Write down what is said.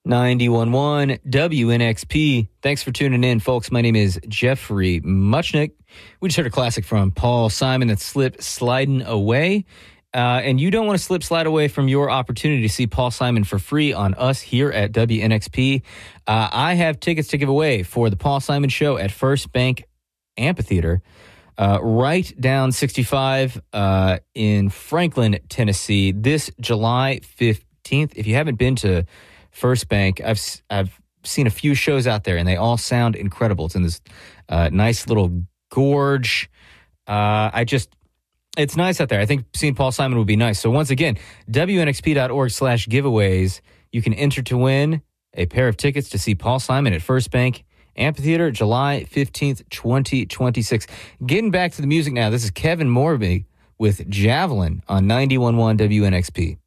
91.1 WNXP. Thanks for tuning in, folks. My name is Jeffrey Muchnick. We just heard a classic from Paul Simon that slipped sliding away. And you don't want to slide away from your opportunity to see Paul Simon for free on us here at WNXP. I have tickets to give away for the Paul Simon Show at First Bank Amphitheater, right down 65 in Franklin, Tennessee, this July 15th. If you haven't been to First Bank, I've seen a few shows out there, and they all sound incredible. It's in this nice little gorge. It's nice out there. I think seeing Paul Simon would be nice. So once again, WNXP.org/giveaways. You can enter to win a pair of tickets to see Paul Simon at First Bank Amphitheater, July 15th, 2026. Getting back to the music now, this is Kevin Morby with Javelin on 91.1 WNXP.